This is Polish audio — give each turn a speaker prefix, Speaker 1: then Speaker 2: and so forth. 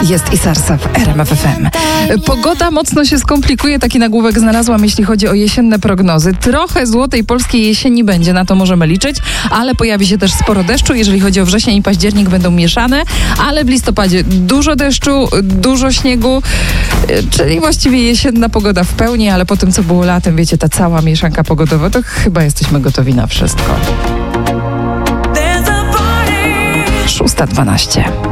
Speaker 1: Jest i Sarsa w RMF FM. Pogoda mocno się skomplikuje, taki nagłówek znalazłam, jeśli chodzi o jesienne prognozy. Trochę złotej polskiej jesieni będzie, na to możemy liczyć, ale pojawi się też sporo deszczu. Jeżeli chodzi o wrzesień i październik, będą mieszane, ale w listopadzie dużo deszczu, dużo śniegu, czyli właściwie jesienna pogoda w pełni, ale po tym, co było latem, wiecie, ta cała mieszanka pogodowa, to chyba jesteśmy gotowi na wszystko. 6:12.